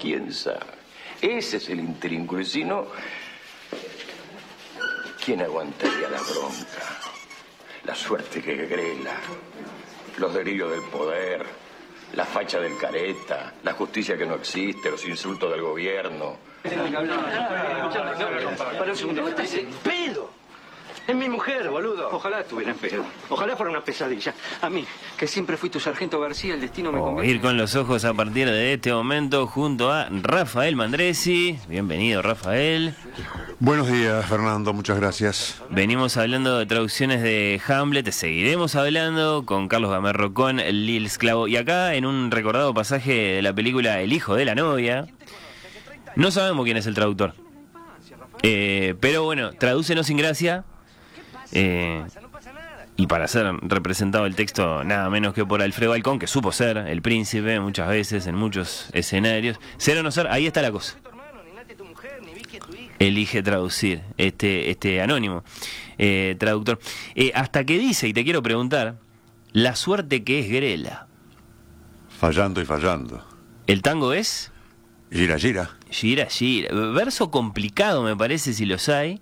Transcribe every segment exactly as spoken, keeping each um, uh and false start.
quién sabe. Ese es el intrínculo, y si no, ¿quién aguantaría la bronca? La suerte que grela, los delirios del poder, la facha del careta, la justicia que no existe, los insultos del gobierno. Para un segundo, ¿estás en pedo? Es mi mujer, boludo. Ojalá estuviera en pedo. Ojalá fuera una pesadilla. A mí, que siempre fui tu sargento García, el destino me Oh, conviene. ir con los ojos a partir de este momento junto a Rafael Mandresi. Bienvenido, Rafael. Buenos días, Fernando, muchas gracias. Venimos hablando de traducciones de Hamlet, seguiremos hablando con Carlos Gamerro, con Lil Esclavo. Y acá, en un recordado pasaje de la película El hijo de la novia, no sabemos quién es el traductor. Eh, pero bueno, tradúcenos sin gracia. Eh, y para ser representado el texto nada menos que por Alfredo Alcón, que supo ser el príncipe muchas veces en muchos escenarios. Ser o no ser, ahí está la cosa. Elige traducir este este anónimo eh, traductor. Eh, hasta que dice, y te quiero preguntar, la suerte que es Grela. Fallando y fallando. ¿El tango es? Gira, gira. Gira, gira. Verso complicado me parece, si los hay.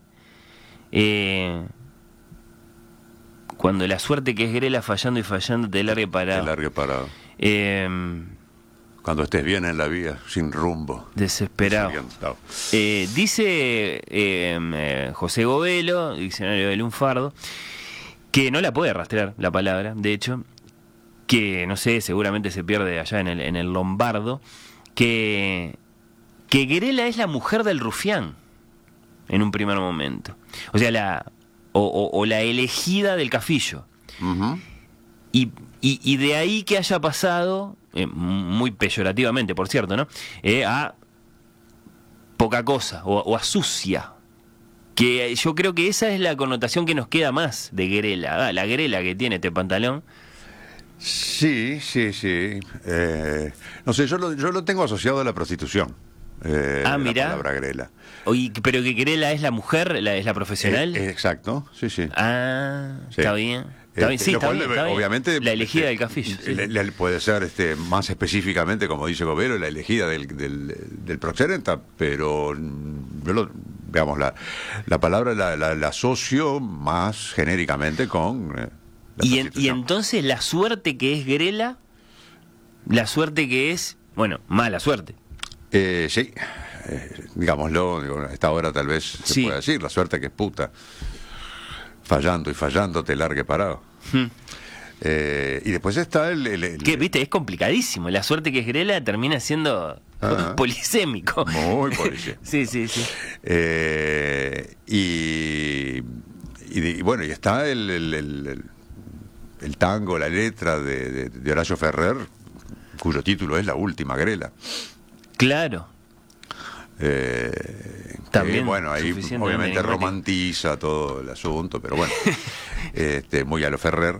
Eh... Cuando la suerte que es Grela fallando y fallando te largue parado. Te largue parado. Eh, Cuando estés bien en la vía, sin rumbo. Desesperado. Eh, dice eh, eh, José Govelo, diccionario de Lunfardo, que no la puede rastrear la palabra, de hecho, que no sé, seguramente se pierde allá en el, en el lombardo, que, que Grela es la mujer del rufián, en un primer momento. O sea, la... O, o, o la elegida del Cafillo. Uh-huh. y, y, y de ahí que haya pasado, eh, muy peyorativamente, por cierto, ¿no? Eh, a poca cosa, o, o a sucia. Que yo creo que esa es la connotación que nos queda más de Grela. Ah, la Grela que tiene este pantalón. Sí, sí, sí. Eh, no sé, yo lo, yo lo tengo asociado a la prostitución. Eh, ah, mira. La palabra Grela. Oye, pero que Grela es la mujer, la, es la profesional. Eh, exacto, sí, sí. Ah, sí. Está bien. Está bien, este, sí, está cual, bien, está bien. Obviamente, la elegida eh, del Cafillo. Sí. Le, le puede ser este, más específicamente, como dice Govero, la elegida del, del, del proxeneta, pero yo lo, digamos, la, la palabra la, la, la asocio más genéricamente con eh, la y, en, y entonces la suerte que es Grela, la suerte que es, bueno, mala suerte. Eh, sí, eh, digámoslo, digo, a esta hora tal vez se sí. puede decir, la suerte que es puta. Fallando y fallando te largue parado. Hmm. Eh, y después está el... el, el que, viste, es complicadísimo. La suerte que es Grela termina siendo uh-huh. polisémico. Muy polisémico. sí, sí, sí. Eh, y, y, y bueno, y está el, el, el, el tango, la letra de, de, de Horacio Ferrer, cuyo título es La última Grela. Claro. Eh, También, que, bueno, ahí obviamente romantiza todo el asunto, pero bueno, este, muy a lo Ferrer.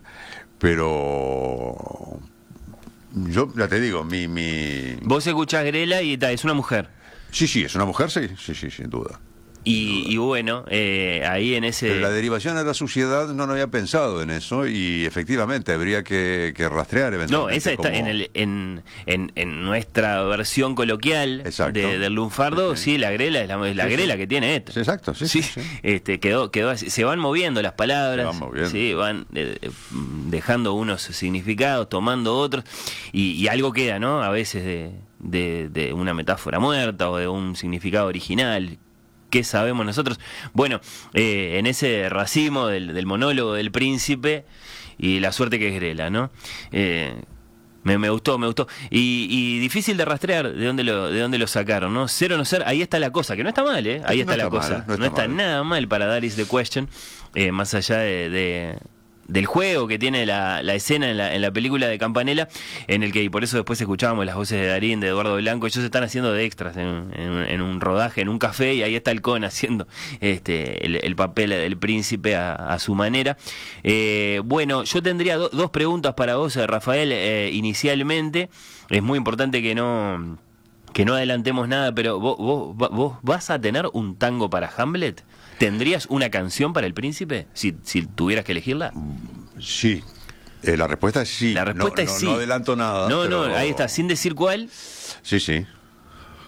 Pero yo ya te digo, mi... mi... Vos escuchás Grela y ta, es una mujer. Sí, sí, es una mujer, sí, sí, sí, sin duda. Y, y bueno, eh, ahí en ese... Pero la derivación a la suciedad no, no había pensado en eso y efectivamente habría que, que rastrear eventualmente. No, esa está como... en, el, en, en, en nuestra versión coloquial de, del lunfardo, sí, sí, la Grela es la, es la sí, Grela sí. que tiene esto. Sí, exacto, sí, sí, sí, sí. Este, quedó, quedó así. Se van moviendo las palabras, se van moviendo. Sí, van eh, dejando unos significados, tomando otros, y, y algo queda, ¿no? A veces de, de, de una metáfora muerta o de un significado original. ¿Qué sabemos nosotros? Bueno, eh, en ese racimo del, del monólogo del príncipe y la suerte que es Grela, ¿no? Eh, me, me gustó, me gustó. Y, y difícil de rastrear de dónde lo de dónde lo sacaron, ¿no? Ser o no ser, ahí está la cosa, que no está mal, ¿eh? Ahí está no la está cosa. Mal, no, no está, está nada mal para That is the question, eh, más allá de... de del juego que tiene la, la escena en la, en la película de Campanella, en el que, y por eso después escuchábamos las voces de Darín, de Eduardo Blanco. Ellos están haciendo de extras en, en, en un rodaje, en un café, y ahí está el Con haciendo este el, el papel del príncipe a, a su manera. Eh, bueno, yo tendría do, dos preguntas para vos, Rafael, eh, inicialmente. Es muy importante que no que no adelantemos nada, pero vos, vos, vos vas a tener un tango para Hamlet. ¿Tendrías una canción para el príncipe si, si tuvieras que elegirla? Sí. Eh, la respuesta es sí. La respuesta no, es no, sí. No adelanto nada. No, pero... no, ahí está, sin decir cuál. Sí, sí.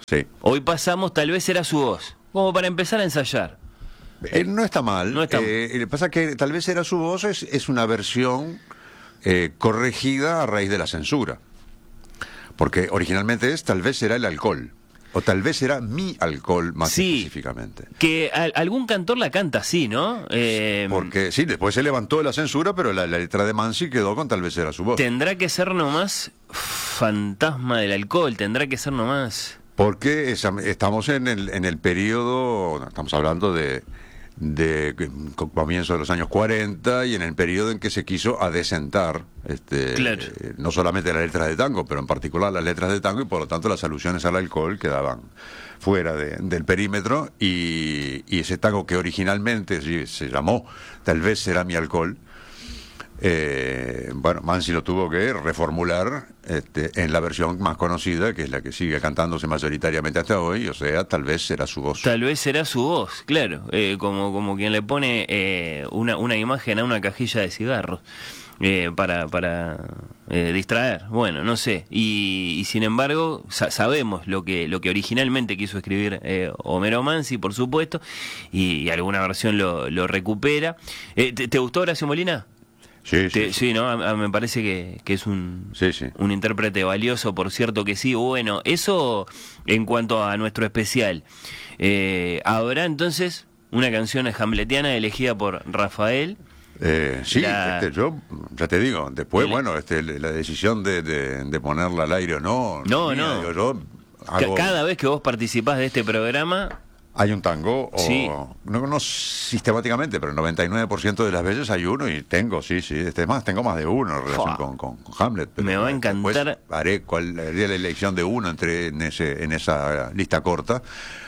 Sí. Hoy pasamos, tal vez era su voz, como para empezar a ensayar. Eh, no está mal. No está mal. Eh, lo que pasa es que tal vez era su voz, es, es una versión eh, corregida a raíz de la censura. Porque originalmente es tal vez era el alcohol. O tal vez era mi alcohol más Sí, específicamente. Que a, algún cantor la canta así, ¿no? Eh, Porque sí, después se levantó la censura, pero la, la letra de Mansi quedó con tal vez era su voz. Tendrá que ser nomás fantasma del alcohol, tendrá que ser nomás... Porque esa- estamos en el, en el periodo, estamos hablando de, de comienzo de los años cuarenta y en el periodo en que se quiso adecentar este, Claro. eh, no solamente las letras de tango, pero en particular las letras de tango, y por lo tanto las alusiones al alcohol quedaban fuera de- del perímetro, y, y ese tango que originalmente sí, se llamó Tal vez será mi alcohol, eh, bueno, Mansi lo tuvo que reformular este, en la versión más conocida, que es la que sigue cantándose mayoritariamente hasta hoy, o sea, tal vez será su voz. Tal vez será su voz, claro, eh, como, como quien le pone eh, una, una imagen a una cajilla de cigarros eh, para, para eh, distraer, bueno, no sé, y, y sin embargo sa- sabemos lo que, lo que originalmente quiso escribir eh, Homero Mansi, por supuesto, y, y alguna versión lo, lo recupera. Eh, ¿te, te gustó Horacio Molina? Sí, sí, Te- sí. sí, ¿no? A- a- me parece que, que es un, Sí, sí. un intérprete valioso, por cierto que sí. Bueno, eso en cuanto a nuestro especial. Eh, Habrá entonces una canción hamletiana elegida por Rafael. Eh, sí, La- este, yo ya te digo, después, El- bueno, este, la decisión de, de, de ponerla al aire o no, No, mía, no. digo, yo Ca- hago- Cada vez que vos participás de este programa, hay un tango, o Sí. no, no sistemáticamente, pero el noventa y nueve por ciento de las veces hay uno, y tengo, sí, sí, este más, tengo más de uno en relación Fua. con, con- con Hamlet. Pero Me va a después encantar. haré, cuál, haré la elección de uno entre en, ese, en esa lista corta,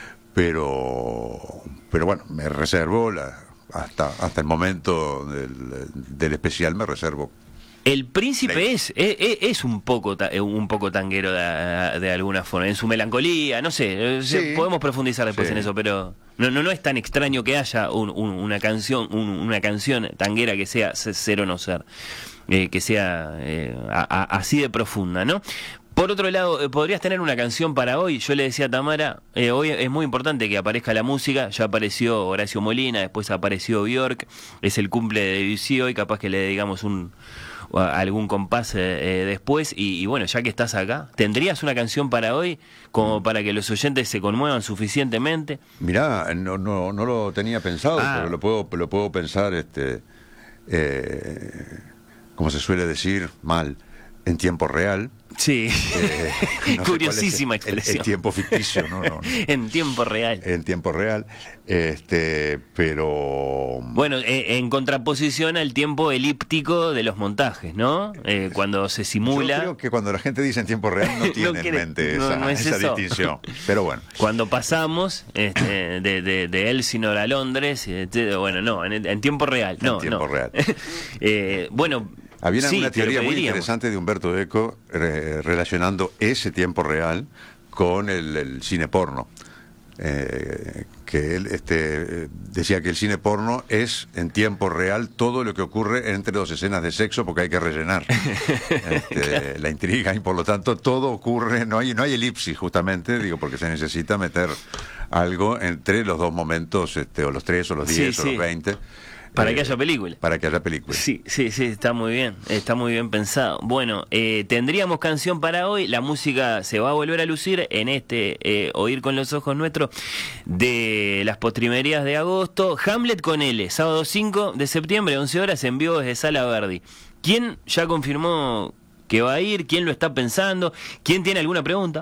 pero, pero bueno, me reservo la... Hasta, hasta el momento del, del especial me reservo. el príncipe Ley. es, es, es- es un poco ta- eh, un poco tanguero de, de alguna forma, en su melancolía, no sé, eh, Sí. podemos profundizar después Sí. en eso, pero no, no, no es tan extraño que haya un- un- una canción un- una canción tanguera que sea se- ser o no ser, eh, que sea eh, a- a- así de profunda, ¿no? Por otro lado, eh, podrías tener una canción para hoy. Yo le decía a Tamara, eh, hoy es muy importante que aparezca la música. Ya apareció Horacio Molina, después apareció Björk, es el cumple de Debussy hoy, capaz que le dedicamos un o a- algún compás eh, eh, después. Y, y bueno, ya que estás acá, ¿tendrías una canción para hoy como para que los oyentes se conmuevan suficientemente? Mirá, no, no, no lo tenía pensado, Ah. pero lo puedo, lo puedo pensar, este, eh, como se suele decir, mal, en tiempo real. Sí, Eh, no sé curiosísima cuál es el- expresión. El, tiempo ficticio, no, no, no. En tiempo real. En tiempo real, este, pero... Bueno, eh, en contraposición al tiempo elíptico de los montajes, ¿no? Eh, cuando se Yo simula, creo que cuando la gente dice en tiempo real no tiene en quiere- mente no, esa, no es esa eso. distinción. Pero bueno, cuando pasamos este, de, de, de Elsinore a Londres, este, bueno, no, en, en tiempo real. En No, tiempo no. real. Eh, bueno, había sí, una te lo teoría muy pediríamos. interesante de Humberto Eco eh, relacionando ese tiempo real con el, el cine porno. Eh, que él este, eh, decía que el cine porno es en tiempo real todo lo que ocurre entre dos escenas de sexo, porque hay que rellenar este, la intriga, y por lo tanto todo ocurre, no hay, no hay elipsis justamente, digo, porque se necesita meter algo entre los dos momentos, este, o los tres, o los Sí, diez, o sí. los veinte. Para eh, que haya película. Para que haya película. Sí, sí, sí, está muy bien, está muy bien pensado. Bueno, eh, tendríamos canción para hoy, la música se va a volver a lucir en este eh, Oír con los Ojos Nuestros de las postrimerías de agosto. Hamlet con L, sábado cinco de septiembre, once horas, en vivo desde Sala Verdi. ¿Quién ya confirmó que va a ir? ¿Quién lo está pensando? ¿Quién tiene alguna pregunta?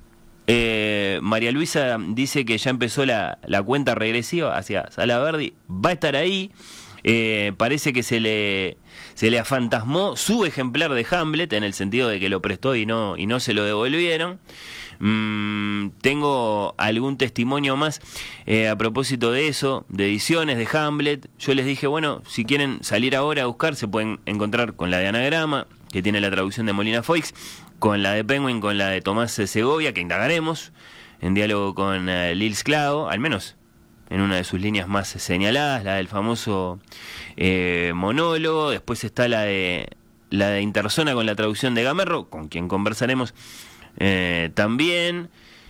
Eh, María Luisa dice que ya empezó la, la cuenta regresiva hacia Sala Verdi, va a estar ahí. Eh, parece que se le se le afantasmó su ejemplar de Hamlet, en el sentido de que lo prestó y no y no se lo devolvieron. Mm, tengo algún testimonio más eh, a propósito de eso, de ediciones de Hamlet. Yo les dije, bueno, si quieren salir ahora a buscar, se pueden encontrar con la de Anagrama, que tiene la traducción de Molina Foix, con la de Penguin, con la de Tomás Segovia, que indagaremos en diálogo con uh, Lils Clavo, al menos en una de sus líneas más señaladas, la del famoso eh, monólogo. Después está la de la de Interzona con la traducción de Gamerro, con quien conversaremos eh, también.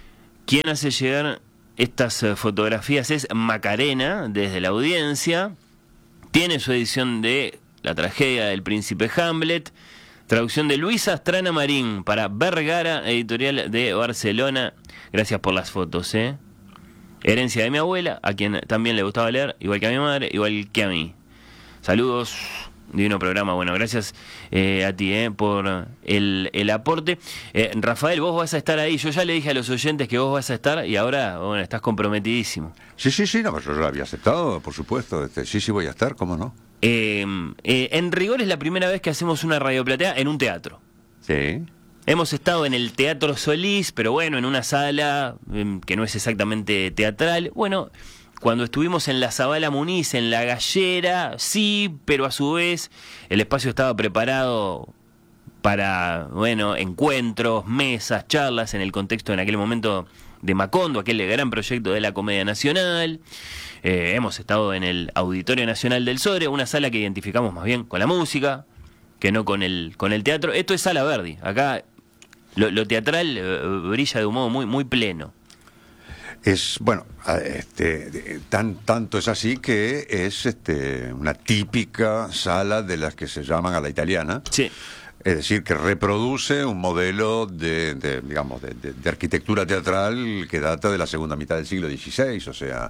quien hace llegar estas eh, fotografías es Macarena, desde la audiencia. Tiene su edición de La tragedia del príncipe Hamlet, traducción de Luisa Astrana Marín para Vergara, editorial de Barcelona. Gracias por las fotos, ¿eh? Herencia de mi abuela, a quien también le gustaba leer, igual que a mi madre, igual que a mí. Saludos, divino programa. Bueno, gracias eh, a ti eh, por el, el aporte. Eh, Rafael, vos vas a estar ahí. Yo ya le dije a los oyentes que vos vas a estar y ahora, bueno, estás comprometidísimo. Sí, sí, sí, no, yo lo había aceptado, por supuesto. Este, sí, sí voy a estar, ¿cómo no? Eh, eh, en rigor es la primera vez que hacemos una radioplatea en un teatro. Sí. Hemos estado en el Teatro Solís, pero bueno, en una sala eh, que no es exactamente teatral. Bueno, cuando estuvimos en la Zabala Muniz, en la Gallera, sí, pero a su vez el espacio estaba preparado para, bueno, encuentros, mesas, charlas en el contexto en aquel momento de Macondo, aquel gran proyecto de la Comedia Nacional. Eh, hemos estado en el Auditorio Nacional del Sodre, una sala que identificamos más bien con la música que no con el con el teatro. Esto es Sala Verdi. Acá lo, lo teatral eh, brilla de un modo muy muy pleno. Es, bueno, este, tan, tanto es así que es este, una típica sala de las que se llaman a la italiana. Sí. Es decir, que reproduce un modelo de, de digamos, de, de, de arquitectura teatral que data de la segunda mitad del siglo dieciséis, o sea,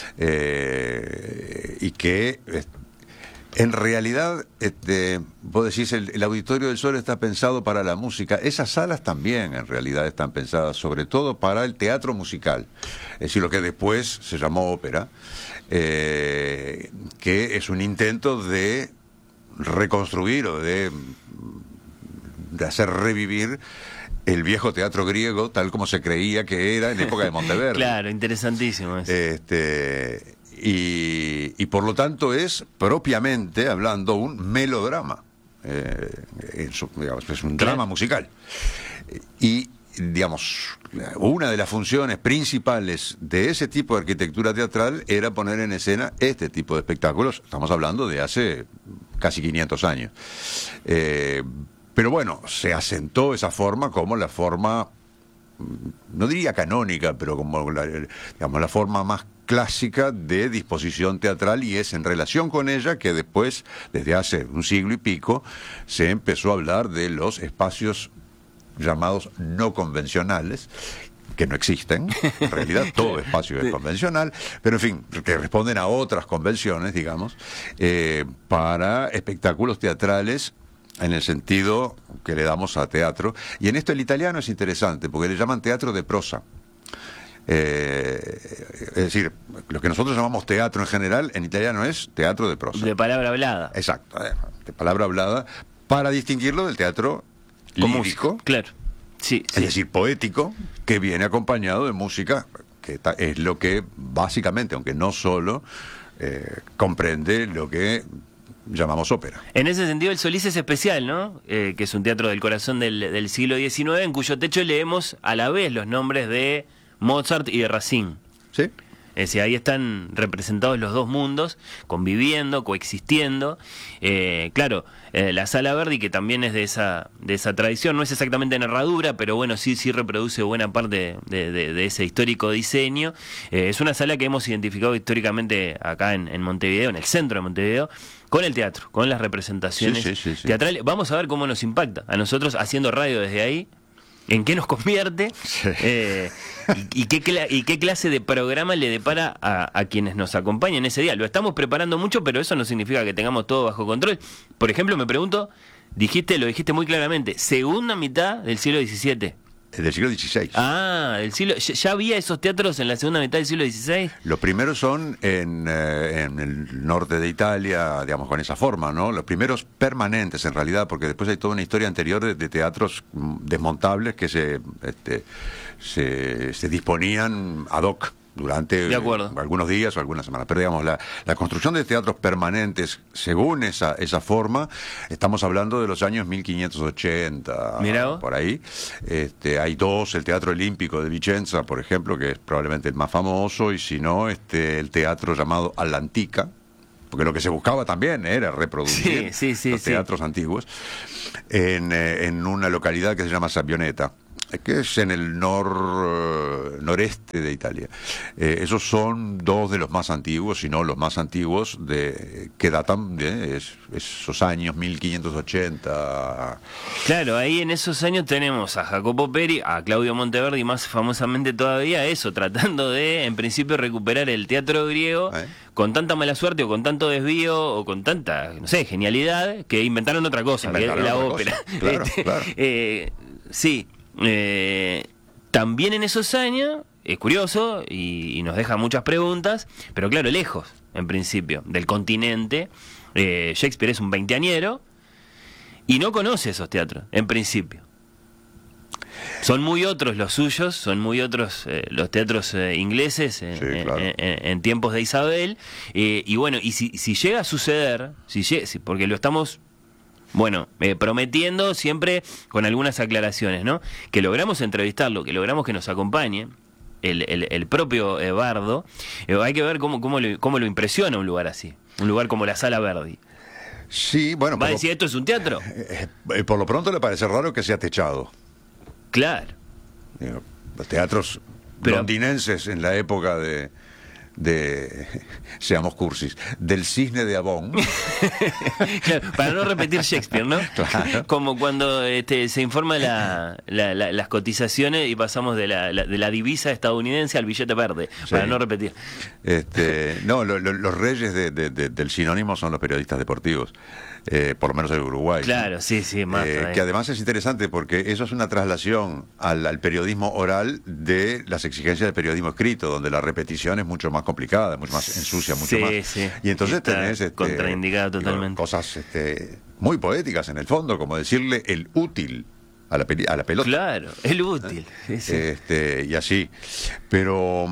eh, y que eh, en realidad, este, vos decís, el, el Auditorio del Sol está pensado para la música. Esas salas también en realidad están pensadas sobre todo para el teatro musical, es decir, lo que después se llamó ópera, eh, que es un intento de reconstruir o de de hacer revivir el viejo teatro griego tal como se creía que era en época de Monteverdi. Claro, interesantísimo eso. Este, y, y por lo tanto es propiamente hablando un melodrama. Eh, es, digamos, es un Claro. drama musical. Y digamos, una de las funciones principales de ese tipo de arquitectura teatral era poner en escena este tipo de espectáculos. Estamos hablando de hace casi quinientos años. Eh, pero bueno, se asentó esa forma como la forma, no diría canónica, pero como la, digamos, la forma más clásica de disposición teatral, y es en relación con ella que después, desde hace un siglo y pico, se empezó a hablar de los espacios llamados no convencionales, que no existen, en realidad todo espacio es convencional, pero en fin, que responden a otras convenciones, digamos, eh, para espectáculos teatrales en el sentido que le damos a teatro. Y en esto el italiano es interesante, porque le llaman teatro de prosa. Eh, es decir, lo que nosotros llamamos teatro en general, en italiano es teatro de prosa. De palabra hablada. Exacto, eh, de palabra hablada, para distinguirlo del teatro Con lírico, música, claro. Sí, es sí. decir, poético, que viene acompañado de música, que ta- es lo que básicamente, aunque no solo, eh, comprende lo que llamamos ópera. En ese sentido, el Solís es especial, ¿no? Eh, que es un teatro del corazón del, del siglo diecinueve, en cuyo techo leemos a la vez los nombres de Mozart y de Racine. ¿Sí? Es decir, ahí están representados los dos mundos, conviviendo, coexistiendo. Eh, claro, eh, la Sala Verdi, que también es de esa de esa tradición, no es exactamente narradura, pero bueno, sí sí reproduce buena parte de, de, de ese histórico diseño. Eh, es una sala que hemos identificado históricamente acá en, en Montevideo, en el centro de Montevideo, con el teatro, con las representaciones Sí, sí, sí, sí. teatrales. Vamos a ver cómo nos impacta a nosotros haciendo radio desde ahí. ¿En qué nos convierte? Sí. Eh, y, y, qué cla- ¿Y qué clase de programa le depara a, a quienes nos acompañan ese día? Lo estamos preparando mucho, pero eso no significa que tengamos todo bajo control. Por ejemplo, me pregunto, dijiste, lo dijiste muy claramente, segunda mitad del siglo diecisiete. Es del siglo dieciséis. Ah, del siglo, ¿ya, ya había esos teatros en la segunda mitad del siglo dieciséis? Los primeros son en, eh, en el norte de Italia, digamos, con esa forma, ¿no? Los primeros permanentes, en realidad, porque después hay toda una historia anterior de, de teatros mm, desmontables que se, este, se, se disponían ad hoc durante De acuerdo. eh, algunos días o algunas semanas. Pero digamos, la, la construcción de teatros permanentes según esa, esa forma, estamos hablando de los años mil quinientos ochenta, Mirá vos. por ahí. Este, hay dos, el Teatro Olímpico de Vicenza, por ejemplo, que es probablemente el más famoso, y si no, este, el teatro llamado All'Antica, porque lo que se buscaba también era reproducir Sí, sí, sí, los sí. teatros antiguos, en, eh, en una localidad que se llama Sabbioneta. que es en el nor, noreste de Italia. Eh, esos son dos de los más antiguos, si no los más antiguos, de que datan de es, esos años mil quinientos ochenta. Claro, ahí en esos años tenemos a Jacopo Peri, a Claudio Monteverdi, más famosamente todavía, eso, tratando de, en principio, recuperar el teatro griego ¿Eh? con tanta mala suerte o con tanto desvío o con tanta, no sé, genialidad, que inventaron otra cosa, inventaron que es la ópera. Claro, este, claro. Eh, sí. Eh, también en esos años, es curioso y, y nos deja muchas preguntas, pero claro, lejos, en principio, del continente. eh, Shakespeare es un veinteañero y no conoce esos teatros, en principio. Son muy otros los suyos, son muy otros eh, los teatros eh, ingleses en, sí, claro. en, en, en tiempos de Isabel. Eh, y bueno, y si, si llega a suceder, si llega, si, porque lo estamos... Bueno, eh, prometiendo siempre con algunas aclaraciones, ¿no? Que logramos entrevistarlo, que logramos que nos acompañe el, el, el propio eh, Bardo. Eh, hay que ver cómo, cómo, lo, cómo lo impresiona un lugar así, un lugar como la Sala Verdi. Sí, bueno... ¿Va a lo, decir esto es un teatro? Eh, eh, por lo pronto le parece raro que sea techado. Claro. Digo, los teatros Pero, londinenses en la época de... de seamos cursis del Cisne de Avon. Claro, para no repetir Shakespeare, ¿no? Claro. Como cuando este, se informa la, la, la, las cotizaciones y pasamos de la, la, de la divisa estadounidense al billete verde, sí. Para no repetir. Este, no, lo, lo, los reyes de, de, de, del sinónimo son los periodistas deportivos. Eh, por lo menos el Uruguay. Claro, ¿no? sí, sí, más. Eh, que además es interesante porque eso es una traslación al, al periodismo oral de las exigencias del periodismo escrito, donde la repetición es mucho más complicada, mucho más ensucia, mucho sí, más. Sí. Y entonces Está tenés este, contraindicado totalmente. Digo, cosas este, muy poéticas en el fondo, como decirle el útil a la, a la pelota. Claro, el útil. ¿Eh? Sí. Este, y así. Pero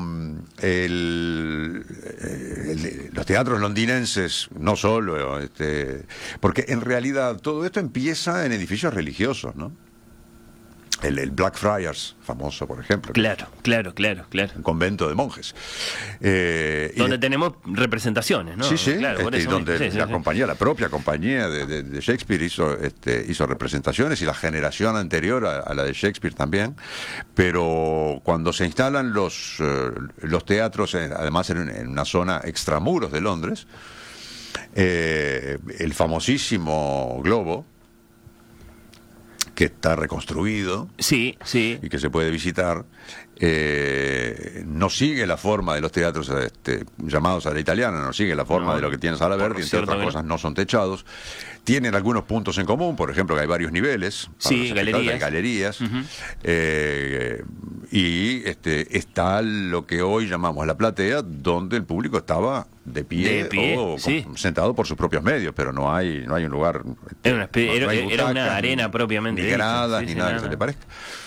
el, el, los teatros londinenses, no solo, este, porque en realidad todo esto empieza en edificios religiosos, ¿no? El, el Blackfriars, famoso, por ejemplo. Claro, claro, claro, claro. Un convento de monjes. Eh, donde de, tenemos representaciones, ¿no? Sí, sí, claro, este, eso donde sí, sí, la sí. compañía, la propia compañía de, de, de Shakespeare hizo, este, hizo representaciones y la generación anterior a, a la de Shakespeare también. Pero cuando se instalan los, uh, los teatros, en, además en, en una zona extramuros de Londres, eh, el famosísimo Globo, que está reconstruido, sí, sí, y que se puede visitar, eh, no sigue la forma de los teatros este, llamados a la italiana, no sigue la forma no, de lo que tiene Sala Verdi, entre otras cosas no son techados. Tienen algunos puntos en común, por ejemplo, que hay varios niveles, sí, galerías, hay galerías, uh-huh. eh, y este, está lo que hoy llamamos la platea, donde el público estaba de pie, de pie o sí. con, sentado por sus propios medios, pero no hay no hay un lugar. Era una, espe- no, era, no hay era butacas, una arena ni, propiamente ni dicha. gradas, Sí, ni sí, nada nada. que se le parezca.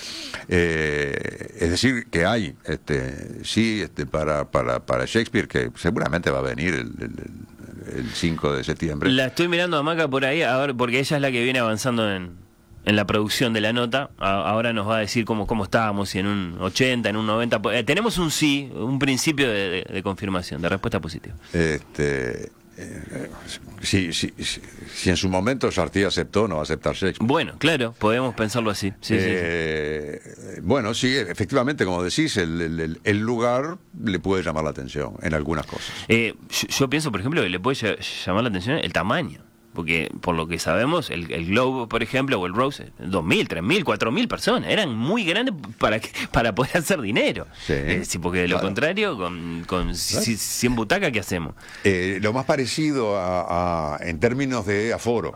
Eh, es decir, que hay, este, sí, este, para, para, para Shakespeare, que seguramente va a venir el, el, el cinco de septiembre. La estoy mirando a Maca por ahí, a ver, porque ella es la que viene avanzando en, en la producción de la nota. A, ahora nos va a decir cómo, cómo estábamos, si en un ochenta, en un noventa. Eh, tenemos un sí, un principio de, de, de confirmación, de respuesta positiva. Este... Eh, si, si, si, si en su momento Chartier aceptó, no va a aceptar Shakespeare. Bueno, claro, podemos pensarlo así. Sí, eh, sí, sí. Bueno, sí, efectivamente, como decís, el, el, el lugar le puede llamar la atención en algunas cosas. Eh, yo, yo pienso, por ejemplo, que le puede llamar la atención el tamaño. Porque, por lo que sabemos, el, el Globe, por ejemplo, o el Rose, dos mil, tres mil, cuatro mil personas. Eran muy grandes para que, para poder hacer dinero. Sí, eh, sí, porque de lo claro. contrario, con, con ¿Claro? cien butacas, ¿qué hacemos? Eh, lo más parecido a, a, en términos de aforo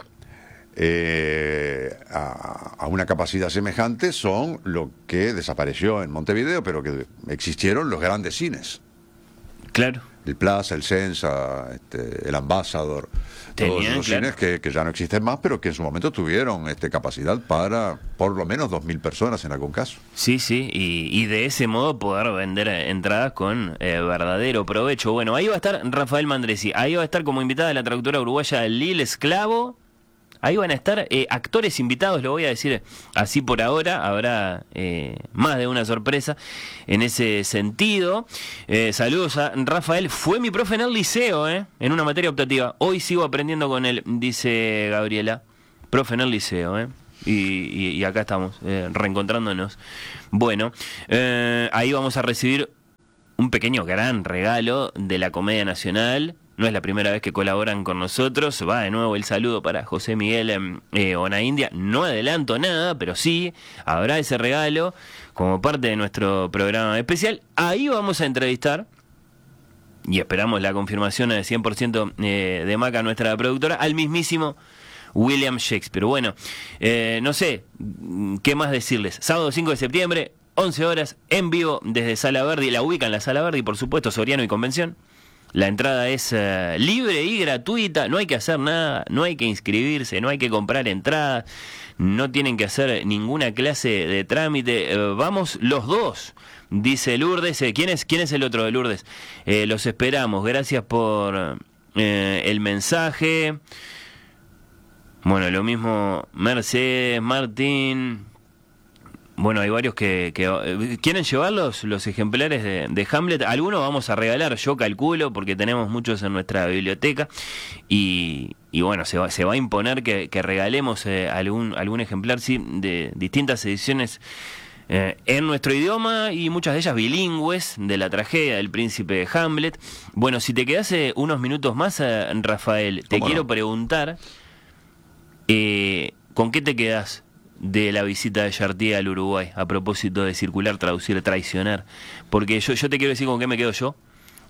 eh, a, a una capacidad semejante son lo que desapareció en Montevideo, pero que existieron los grandes cines. Claro. El Plaza, el Sensa, este, el Ambassador, Tenían, todos esos claro. cines que, que ya no existen más, pero que en su momento tuvieron este, capacidad para por lo menos dos mil personas en algún caso. Sí, sí, y, y de ese modo poder vender entradas con eh, verdadero provecho. Bueno, ahí va a estar Rafael Mandresi, ahí va a estar como invitada la traductora uruguaya Lil Esclavo. Ahí van a estar eh, actores invitados, lo voy a decir así por ahora. Habrá eh, más de una sorpresa en ese sentido. Eh, saludos a Rafael. Fue mi profe en el liceo, eh, en una materia optativa. Hoy sigo aprendiendo con él, dice Gabriela. Profe en el liceo, ¿eh? y, y, y acá estamos, eh, reencontrándonos. Bueno, eh, ahí vamos a recibir un pequeño gran regalo de la Comedia Nacional. No es la primera vez que colaboran con nosotros. Va de nuevo el saludo para José Miguel eh, Onaindia. No adelanto nada, pero sí habrá ese regalo como parte de nuestro programa especial. Ahí vamos a entrevistar, y esperamos la confirmación de cien por ciento eh, de Maca, nuestra productora, al mismísimo William Shakespeare. Bueno, eh, no sé qué más decirles. Sábado cinco de septiembre, once horas, en vivo desde Sala Verdi. La ubican la Sala Verdi, por supuesto, Soriano y Convención. La entrada es uh, libre y gratuita, no hay que hacer nada, no hay que inscribirse, no hay que comprar entradas, no tienen que hacer ninguna clase de trámite. Uh, vamos los dos, dice Lourdes. Eh, ¿quién es, quién es el otro de Lourdes? Eh, los esperamos, gracias por eh, el mensaje. Bueno, lo mismo Mercedes, Martín. Bueno, hay varios que, que quieren llevarlos, los ejemplares de, de Hamlet. Algunos vamos a regalar, yo calculo, porque tenemos muchos en nuestra biblioteca. Y, y bueno, se va, se va a imponer que, que regalemos eh, algún, algún ejemplar, sí, de distintas ediciones eh, en nuestro idioma, y muchas de ellas bilingües, de la tragedia del príncipe de Hamlet. Bueno, si te quedás eh, unos minutos más, eh, Rafael, te quiero no? preguntar, eh, ¿con qué te quedás de la visita de Chartier al Uruguay, a propósito de circular, traducir, traicionar? Porque yo, yo te quiero decir con qué me quedo yo,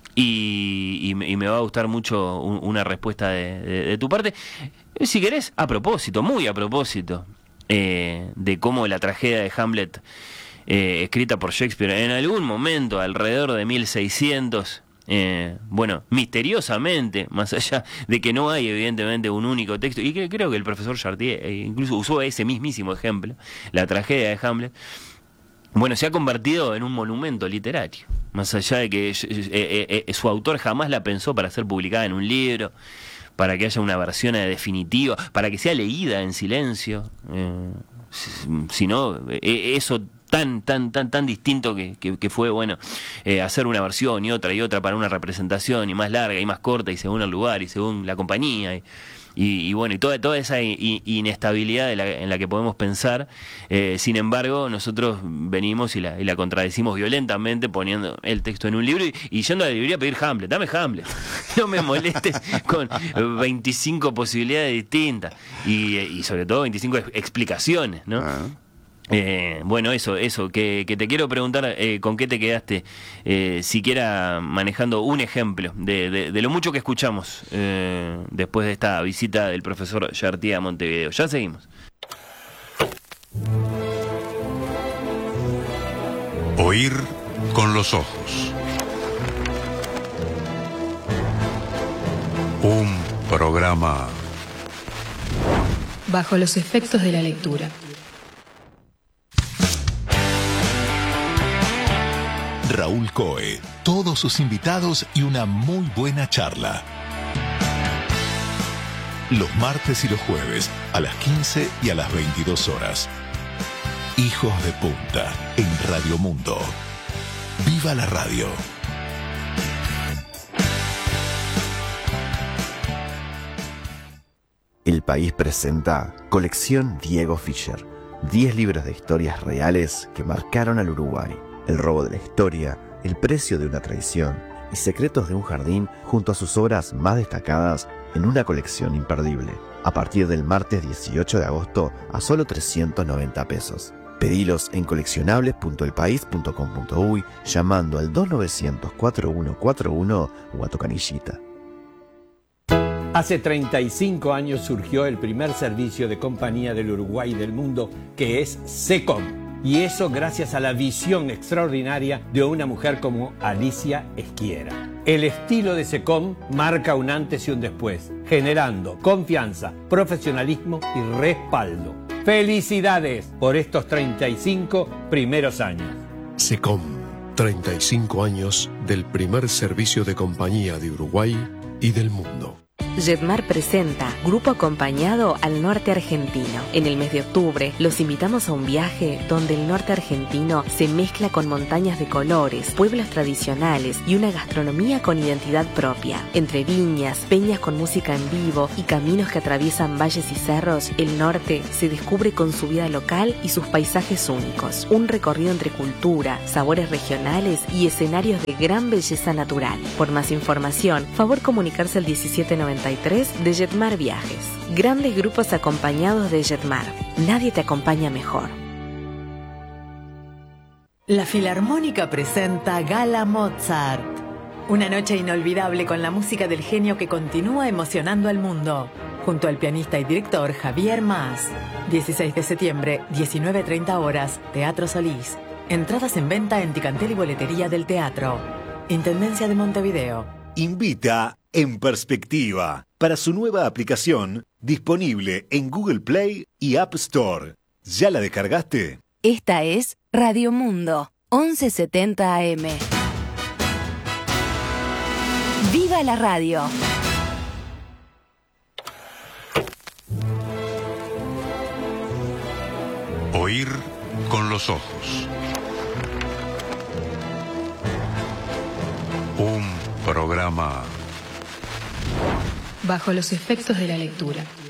y, y, me, y me va a gustar mucho un, una respuesta de, de, de tu parte. Si querés, a propósito, muy a propósito, eh, de cómo la tragedia de Hamlet, eh, escrita por Shakespeare en algún momento, alrededor de mil seiscientos, Eh, bueno, misteriosamente, más allá de que no hay evidentemente un único texto, y que creo que el profesor Chartier eh, incluso usó ese mismísimo ejemplo, la tragedia de Hamlet, bueno, se ha convertido en un monumento literario, más allá de que eh, eh, eh, su autor jamás la pensó para ser publicada en un libro, para que haya una versión definitiva, para que sea leída en silencio, eh, si no, eh, eso tan tan tan tan distinto que, que, que fue, bueno, eh, hacer una versión y otra y otra para una representación, y más larga y más corta, y según el lugar y según la compañía, y, y, y bueno, y toda toda esa i, inestabilidad de la, en la que podemos pensar. Eh, sin embargo, nosotros venimos y la, y la contradecimos violentamente poniendo el texto en un libro y, y yendo a la librería a pedir Hamlet. Dame Hamlet, no me molestes con veinticinco posibilidades distintas, y, y sobre todo veinticinco explicaciones, ¿no? Ah. Eh, bueno, eso, eso, que, que te quiero preguntar, eh, ¿con qué te quedaste? Eh, siquiera manejando un ejemplo de, de, de lo mucho que escuchamos eh, después de esta visita del profesor Chartier a Montevideo. Ya seguimos. Oír con los ojos. Un programa bajo los efectos de la lectura. Raúl Coe, todos sus invitados y una muy buena charla. Los martes y los jueves a las quince y a las veintidós horas. Hijos de Punta en Radio Mundo. ¡Viva la radio! El País presenta Colección Diego Fischer. diez libros de historias reales que marcaron al Uruguay. El robo de la historia, el precio de una traición y secretos de un jardín, junto a sus obras más destacadas en una colección imperdible. A partir del martes dieciocho de agosto a solo trescientos noventa pesos. Pedilos en coleccionables punto el país punto com punto uy llamando al dos novecientos cuarenta y uno cuarenta y uno o a tu canillita. Hace treinta y cinco años surgió el primer servicio de compañía del Uruguay y del mundo, que es SECOM. Y eso gracias a la visión extraordinaria de una mujer como Alicia Esquiera. El estilo de SECOM marca un antes y un después, generando confianza, profesionalismo y respaldo. ¡Felicidades por estos treinta y cinco primeros años! SECOM, treinta y cinco años del primer servicio de compañía de Uruguay y del mundo. Jetmar presenta Grupo Acompañado al Norte Argentino. En el mes de octubre los invitamos a un viaje donde el norte argentino se mezcla con montañas de colores, pueblos tradicionales y una gastronomía con identidad propia. Entre viñas, peñas con música en vivo y caminos que atraviesan valles y cerros, el norte se descubre con su vida local y sus paisajes únicos. Un recorrido entre cultura, sabores regionales y escenarios de gran belleza natural. Por más información, favor comunicarse al diecisiete noventa y tres de Jetmar Viajes. Grandes grupos acompañados de Jetmar. Nadie te acompaña mejor. La Filarmónica presenta Gala Mozart. Una noche inolvidable con la música del genio que continúa emocionando al mundo. Junto al pianista y director Javier Mas. dieciséis de septiembre, diecinueve treinta horas, Teatro Solís. Entradas en venta en Ticantel y Boletería del Teatro. Intendencia de Montevideo. Invita En Perspectiva para su nueva aplicación disponible en Google Play y App Store. ¿Ya la descargaste? Esta es Radio Mundo, once setenta A M. ¡Viva la radio! Oír con los ojos. Un programa Bajo los efectos de la lectura.